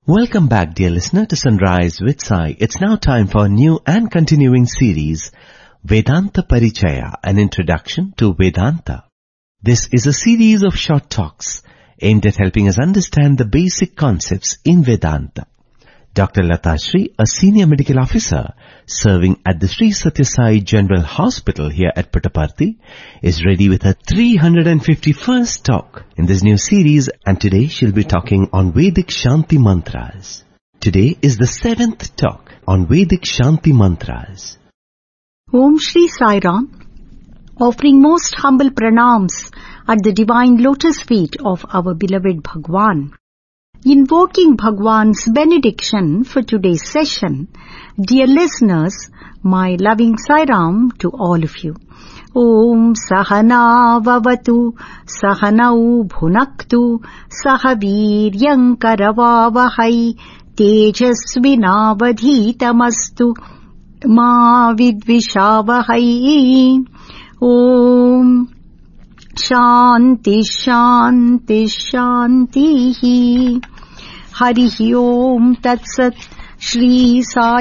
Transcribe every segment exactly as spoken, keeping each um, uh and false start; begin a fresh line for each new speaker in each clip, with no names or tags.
Welcome back, dear listener, to Sunrise with Sai. It's now time for a new and continuing series, Vedanta Parichaya, an introduction to Vedanta. This is a series of short talks aimed at helping us understand the basic concepts in Vedanta. Doctor Lata Sri, a senior medical officer serving at the Sri Satya Sai General Hospital here at Puttaparthi, is ready with her three hundred fifty-first talk in this new series, and today she'll be talking on Vedic Shanti Mantras. Today is the seventh talk on Vedic Shanti Mantras.
Om Shri Sai Ram, offering most humble pranams at the divine lotus feet of our beloved Bhagwan. Invoking Bhagwan's benediction for today's session, dear listeners, my loving Sai Ram to all of you. Om Sahana Vavatu Sahanau Bhunaktu Sahaviryam Karavavahai Tejasvinavadhitamastu Ma Vidvishavahai. Om Shanti Shanti Shanti. Harihi Om Tatsat Shri Sai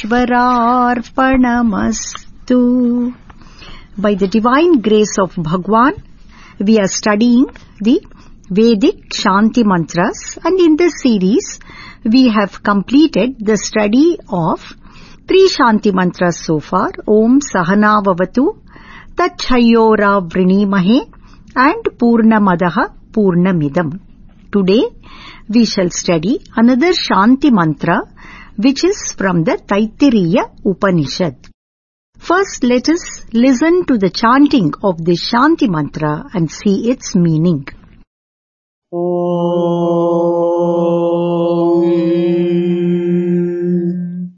Ishwararpanamastu. By the divine grace of Bhagwan, we are studying the Vedic Shanti Mantras, and in this series, we have completed the study of three Shanti Mantras so far: Om Sahana Vavatu, Tachayora Vrinimahe, and Purnamadaha Purnamidam. Today, we shall study another Shanti Mantra, which is from the Taittiriya Upanishad. First, let us listen to the chanting of this Shanti Mantra and see its meaning.
Om